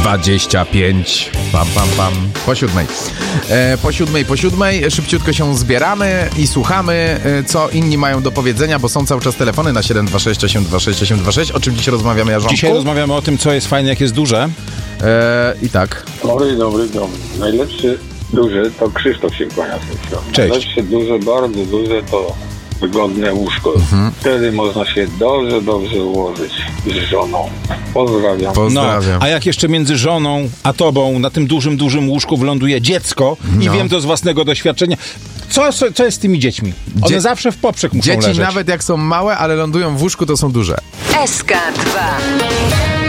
25. Pam, pam, pam. Po siódmej. Szybciutko się zbieramy i słuchamy, co inni mają do powiedzenia, bo są cały czas telefony na 726 826 826. O czym dzisiaj rozmawiamy, Jarząbku? Dzisiaj rozmawiamy o tym, co jest fajne, jak jest duże. I tak. Dobry. Najlepszy duży to Krzysztof się kłania z tym środkiem. Cześć. Najlepsze duże, bardzo duże to wygodne łóżko. Wtedy można się dobrze ułożyć z żoną. Pozdrawiam. Pozdrawiam. A jak jeszcze między żoną a tobą na tym dużym łóżku wyląduje dziecko i wiem to z własnego doświadczenia. Co jest z tymi dziećmi? One zawsze w poprzek muszą Dzieci leżeć. nawet jak są małe, ale lądują w łóżku, to są duże. SK2